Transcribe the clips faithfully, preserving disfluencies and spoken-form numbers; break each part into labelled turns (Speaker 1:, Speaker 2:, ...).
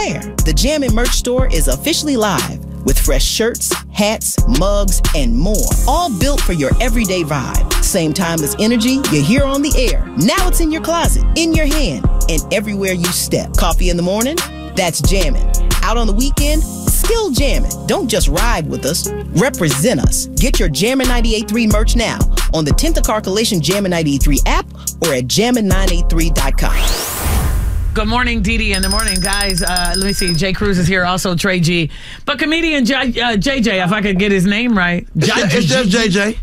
Speaker 1: wear. The Jammin' merch store is officially live with fresh shirts, hats, mugs, and more. All built for your everyday vibe. Same timeless energy you hear on the air. Now it's in your closet, in your hand, and everywhere you step. Coffee in the morning? That's Jammin'. Out on the weekend? Still jammin'. Don't just ride with us. Represent us. Get your Jammin' ninety-eight point three merch now on the tenth Car Coalition Jammin' ninety-eight point three app or at jammin nine eight three dot com.
Speaker 2: Good morning, Dee Dee in the morning, guys. Uh, let me see. Jay Cruz is here, also Trey G. But comedian J, uh, J J, if I could get his name right.
Speaker 3: It's just J J.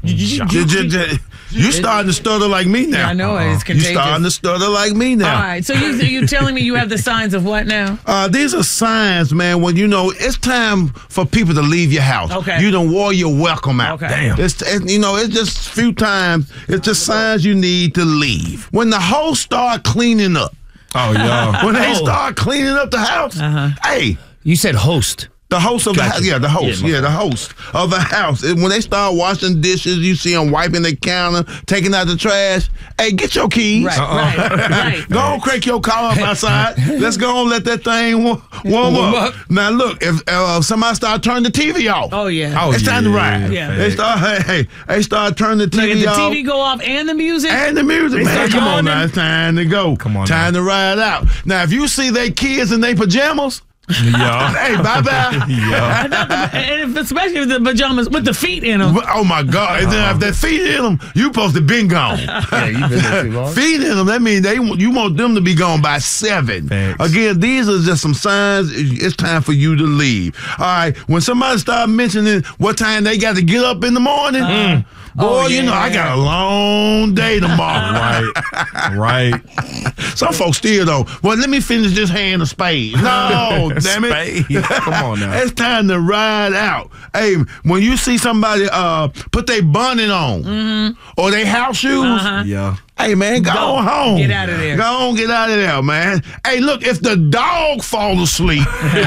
Speaker 3: You starting to stutter like me now.
Speaker 2: Yeah, I know it. It's contagious.
Speaker 3: You starting to stutter like me now.
Speaker 2: All right. So you you telling me you have the signs of what now?
Speaker 3: Uh, these are signs, man, when you know it's time for people to leave your house.
Speaker 2: Okay.
Speaker 3: You done wore your welcome out.
Speaker 2: Okay. Damn.
Speaker 3: It's, it, you know, it's just a few times. It's just signs you need to leave. When the host start cleaning up.
Speaker 4: Oh, yeah.
Speaker 3: When they
Speaker 4: oh.
Speaker 3: start cleaning up the house, uh-huh. hey.
Speaker 4: You said host.
Speaker 3: The host of gotcha. the house, yeah, the host, yeah, yeah, the host of the house. And when they start washing dishes, you see them wiping the counter, taking out the trash. Hey, get your keys.
Speaker 2: Right, uh-uh. right, right.
Speaker 3: Go on, crank your car up outside. Let's go and let that thing warm, warm up. up. Now look, if uh, somebody start turning the T V off,
Speaker 2: oh yeah,
Speaker 3: oh, it's
Speaker 2: yeah,
Speaker 3: time to ride.
Speaker 2: Yeah,
Speaker 3: they start, hey, hey, they start turning the T V
Speaker 2: Look,
Speaker 3: off.
Speaker 2: the T V go off and the music,
Speaker 3: and the music. Man, come on now, it's time to go.
Speaker 4: Come on,
Speaker 3: time
Speaker 4: now.
Speaker 3: to ride out. Now, if you see they kids in their pajamas.
Speaker 4: Yeah.
Speaker 3: Hey, bye bye.
Speaker 2: Yeah. And if, especially if the pajamas with the feet in them.
Speaker 3: Oh my God! And then if that feet in them, you supposed to been gone.
Speaker 4: Yeah, you been there too long.
Speaker 3: Feet in them. That means they you want them to be gone by seven.
Speaker 4: Thanks.
Speaker 3: Again, these are just some signs. It's time for you to leave. All right. When somebody start mentioning what time they got to get up in the morning, uh, boy, oh, yeah. you know I got a long day tomorrow.
Speaker 4: Right. Right.
Speaker 3: Some folks still don't. Well, let me finish this hand of spades. No. Damn it.
Speaker 4: Come on now.
Speaker 3: It's time to ride out. Hey, when you see somebody uh, put their bonnet on
Speaker 2: mm-hmm.
Speaker 3: or their house shoes,
Speaker 4: uh-huh. yeah.
Speaker 3: Hey, man, go, go on home.
Speaker 2: Get out of there.
Speaker 3: Go on, get out of there, man. Hey, look, if the dog fall asleep.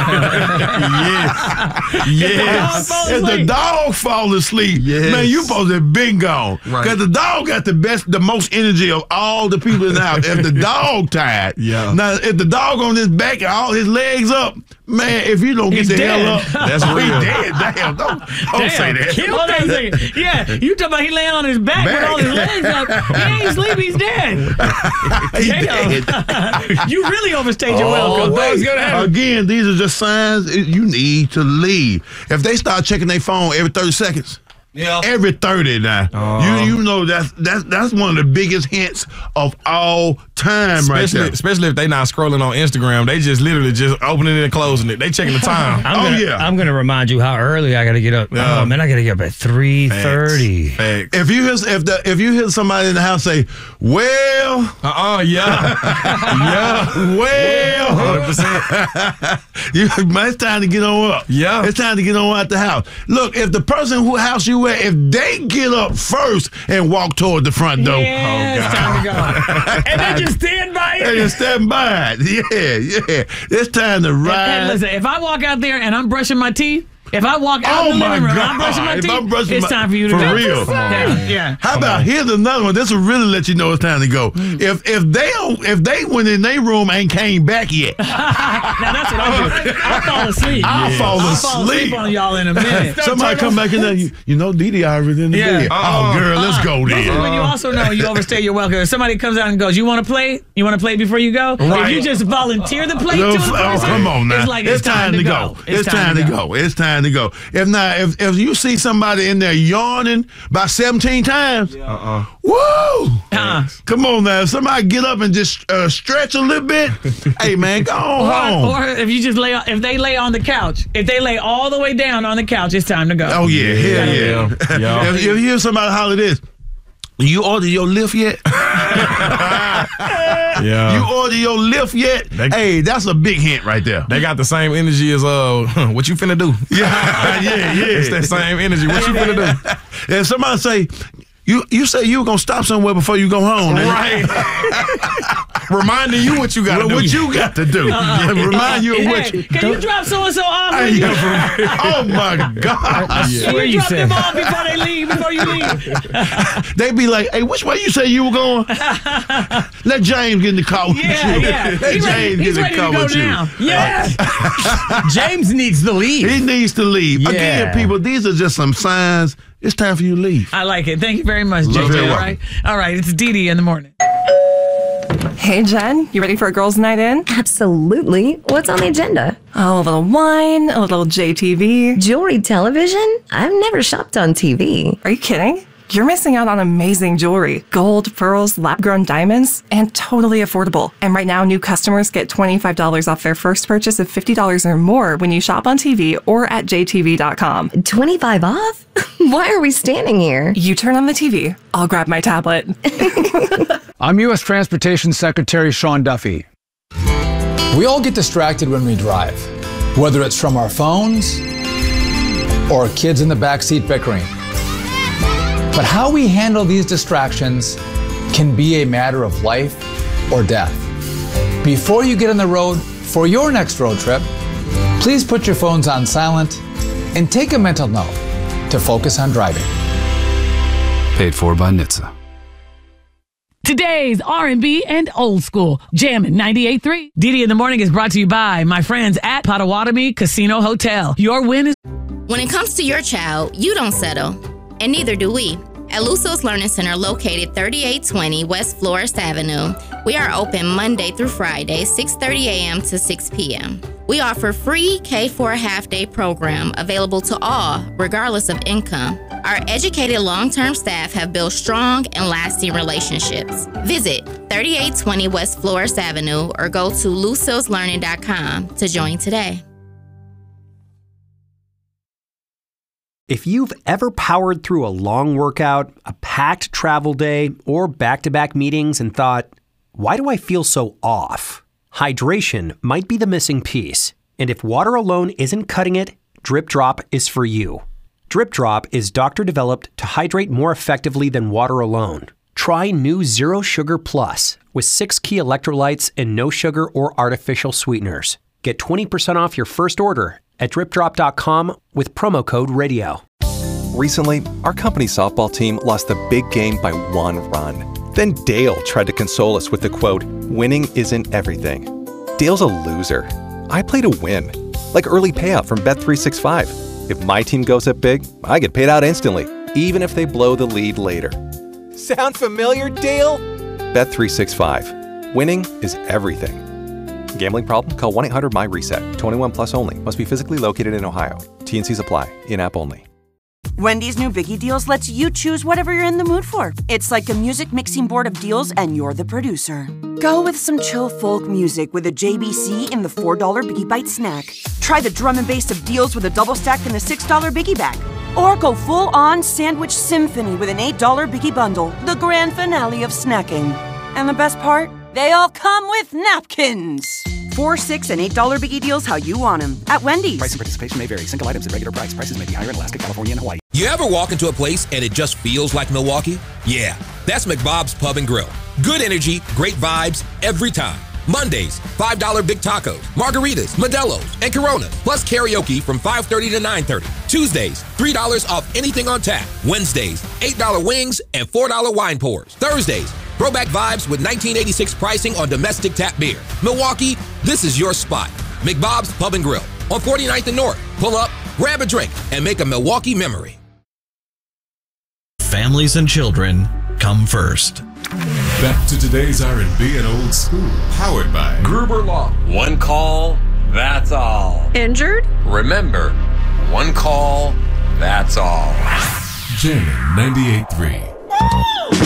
Speaker 3: yes. Yes.
Speaker 2: If the,
Speaker 3: if the dog fall asleep, yes. man, you supposed to have been gone. Because right. the dog got the best, the most energy of all the people in the house. If the dog tired,
Speaker 4: yeah.
Speaker 3: now, if the dog on his back and all his legs up, man, if you don't get
Speaker 2: He's
Speaker 3: the
Speaker 2: dead.
Speaker 3: hell up,
Speaker 4: that's real.
Speaker 3: He's dead. Damn, don't, don't
Speaker 2: Damn.
Speaker 3: say that.
Speaker 2: Hold on a second. Yeah, you talking about he laying on his back, back. with all his legs up. He ain't sleep, he's dead.
Speaker 3: He's dead.
Speaker 2: You really overstayed your
Speaker 3: oh,
Speaker 2: welcome.
Speaker 3: Again, these are just signs you need to leave. If they start checking their phone every thirty seconds, yeah, every thirty now, uh, you you know that's that's that's one of the biggest hints of all time,
Speaker 4: especially,
Speaker 3: right there.
Speaker 4: Especially if they not scrolling on Instagram, they just literally just opening it and closing it. They checking the time.
Speaker 5: I'm
Speaker 3: oh
Speaker 5: gonna,
Speaker 3: yeah,
Speaker 5: I'm gonna remind you how early I gotta get up.
Speaker 4: Yeah.
Speaker 5: Oh man, I gotta get up at three thirty.
Speaker 3: If you hear if the if you hear somebody in the house say, "Well,"
Speaker 4: uh uh yeah,
Speaker 3: yeah, well,
Speaker 4: one hundred percent.
Speaker 3: You, it's time to get on up.
Speaker 4: Yeah,
Speaker 3: it's time to get on out the house. Look, if the person who house you at, if they get up first and walk toward the front door,
Speaker 2: yeah,
Speaker 3: oh God,
Speaker 2: it's time to go. And they just stand by it.
Speaker 3: They just stand by it. Yeah, yeah. It's time to ride.
Speaker 2: And, and listen, if I walk out there and I'm brushing my teeth. If I walk out
Speaker 3: oh
Speaker 2: in the living room,
Speaker 3: God.
Speaker 2: I'm brushing my
Speaker 3: if
Speaker 2: teeth,
Speaker 3: I'm brushing
Speaker 2: it's
Speaker 3: my,
Speaker 2: time for you to
Speaker 3: for
Speaker 2: go.
Speaker 3: For real.
Speaker 2: Yeah. yeah.
Speaker 3: How
Speaker 4: Come
Speaker 3: about,
Speaker 4: on.
Speaker 3: here's another one. This will really let you know it's time to go. Mm. If if they don't, if they went in their room and came back yet.
Speaker 2: Now that's what I do. I'll fall asleep.
Speaker 3: I'll
Speaker 2: yes.
Speaker 3: fall
Speaker 2: I'll
Speaker 3: asleep.
Speaker 2: fall asleep on y'all in a minute.
Speaker 3: Somebody come back in there, you, you know, Dee Dee already in the
Speaker 2: yeah.
Speaker 3: bed.
Speaker 4: Uh-uh.
Speaker 3: Oh, girl, let's
Speaker 2: uh-uh.
Speaker 3: go
Speaker 2: This
Speaker 3: then.
Speaker 2: is when you also know you overstay your welcome. If somebody comes out and goes, you want to play? You want to play before you go?
Speaker 3: Right.
Speaker 2: If you just volunteer the plate
Speaker 3: no,
Speaker 2: to the person,
Speaker 3: oh, come on now.
Speaker 2: it's like
Speaker 3: it's,
Speaker 2: it's time,
Speaker 3: time, to
Speaker 2: go.
Speaker 3: go. It's, it's time, time to go. go. It's time to go. If not, if, if you see somebody in there yawning about seventeen times,
Speaker 4: uh-uh.
Speaker 3: woo!
Speaker 2: Uh-uh.
Speaker 3: Come on now. If somebody get up and just uh, stretch a little bit, hey man, go on home.
Speaker 2: Or, or if you just lay, if they lay on the couch, if they lay all the way down on the couch, it's time to go.
Speaker 3: Oh yeah,
Speaker 4: yeah,
Speaker 3: yeah.
Speaker 4: yeah. yeah.
Speaker 3: If, if you hear somebody holler this, you order your lift yet?
Speaker 4: Yeah.
Speaker 3: You order your lift yet? They, hey, that's a big hint right there.
Speaker 4: They got the same energy as uh, what you finna do?
Speaker 3: Yeah, yeah, yeah.
Speaker 4: It's that same energy. What you finna do?
Speaker 3: And somebody say, you you say you were gonna stop somewhere before you go home,
Speaker 4: right? reminding you what you got to do.
Speaker 3: What you got to do.
Speaker 2: Uh-uh.
Speaker 3: Remind you of what
Speaker 2: Hey,
Speaker 3: you
Speaker 2: can you drop so and so off?
Speaker 3: Hey, oh my God.
Speaker 5: I
Speaker 2: Can
Speaker 5: swear
Speaker 2: you
Speaker 5: you
Speaker 2: drop
Speaker 5: said.
Speaker 2: them off before they leave, before you leave?
Speaker 3: They be like, hey, which way you say you were going? Let James get in the car with
Speaker 2: Yeah,
Speaker 3: you.
Speaker 2: yeah.
Speaker 3: Let
Speaker 2: He's ready,
Speaker 3: James
Speaker 2: he's
Speaker 3: get in
Speaker 2: ready
Speaker 3: the
Speaker 2: to
Speaker 3: car
Speaker 2: go
Speaker 3: with you.
Speaker 2: now.
Speaker 5: Yeah. James needs to leave.
Speaker 3: He needs to leave.
Speaker 5: Yeah.
Speaker 3: Again, people, these are just some signs. It's time for you to leave.
Speaker 2: I like it. Thank you very much,
Speaker 3: Love
Speaker 2: J J.
Speaker 3: it.
Speaker 2: All right. All right. It's Dee Dee in the morning.
Speaker 6: Hey, Jen, you ready for a girls' night in?
Speaker 7: Absolutely. What's on the agenda?
Speaker 6: Oh, a little wine, a little J T V.
Speaker 7: Jewelry television? I've never shopped on T V.
Speaker 6: Are you kidding? You're missing out on amazing jewelry. Gold, pearls, lab-grown diamonds, and totally affordable. And right now, new customers get twenty-five dollars off their first purchase of fifty dollars or more when you shop on T V or at j t v dot com.
Speaker 7: twenty-five off? Why are we standing here?
Speaker 6: You turn on the T V, I'll grab my tablet.
Speaker 8: I'm U S Transportation Secretary Sean Duffy. We all get distracted when we drive, whether it's from our phones or kids in the backseat bickering. But how we handle these distractions can be a matter of life or death. Before you get on the road for your next road trip, please put your phones on silent and take a mental note to focus on driving.
Speaker 9: Paid for by N H T S A.
Speaker 2: Today's R and B and old school Jammin' ninety-eight point three. Dee Dee in the morning is brought to you by my friends at Potawatomi Casino Hotel. Your win is.
Speaker 10: When it comes to your child, you don't settle, and neither do we. At Lusos Learning Center, located thirty-eight twenty West Florist Avenue, we are open Monday through Friday, six thirty a.m. to six p.m. We offer free K four half-day program available to all, regardless of income. Our educated long-term staff have built strong and lasting relationships. Visit thirty-eight twenty West Florist Avenue or go to lusos learning dot com to join today.
Speaker 11: If you've ever powered through a long workout, a packed travel day, or back-to-back meetings and thought, why do I feel so off? Hydration might be the missing piece. And if water alone isn't cutting it, Drip Drop is for you. Drip Drop is doctor-developed to hydrate more effectively than water alone. Try new Zero Sugar Plus with six key electrolytes and no sugar or artificial sweeteners. Get twenty percent off your first order at drip drop dot com with promo code radio.
Speaker 12: Recently, our company softball team lost the big game by one run. Then Dale tried to console us with the quote, "Winning isn't everything." Dale's a loser. I play to win, like early payout from Bet three sixty-five. If my team goes up big, I get paid out instantly, even if they blow the lead later. Sound familiar, Dale? Bet three sixty-five. Winning is everything. Gambling problem? Call one eight hundred my reset. twenty-one plus only. Must be physically located in Ohio. T and Cs apply. In-app only.
Speaker 13: Wendy's new Biggie Deals lets you choose whatever you're in the mood for. It's like a music mixing board of deals, and you're the producer. Go with some chill folk music with a J B C in the four dollar Biggie Bite snack. Try the drum and bass of deals with a double stack in the six dollar Biggie Bag. Or go full-on sandwich symphony with an eight dollar Biggie Bundle, the grand finale of snacking. And the best part? They all come with napkins. Four, six, and eight dollar Biggie Deals how you want them at Wendy's.
Speaker 14: Price and participation may vary. Single items at regular price. Prices may be higher in Alaska, California, and Hawaii.
Speaker 15: You ever walk into a place and it just feels like Milwaukee? Yeah, that's McBob's Pub and Grill. Good energy, great vibes, every time. Mondays, five dollar big tacos, margaritas, Modelo's, and Coronas, plus karaoke from five thirty to nine thirty. Tuesdays, three dollars off anything on tap. Wednesdays, eight dollar wings and four dollar wine pours. Thursdays, throwback vibes with nineteen eighty-six pricing on domestic tap beer. Milwaukee, this is your spot. McBob's Pub and Grill on forty-ninth and North. Pull up, grab a drink, and make a Milwaukee memory.
Speaker 16: Families and children come first.
Speaker 17: Back to today's R and B and old school, powered by
Speaker 18: Gruber Law. One call, that's all.
Speaker 7: Injured?
Speaker 18: Remember, one call, that's all.
Speaker 17: Jammin' ninety-eight point three.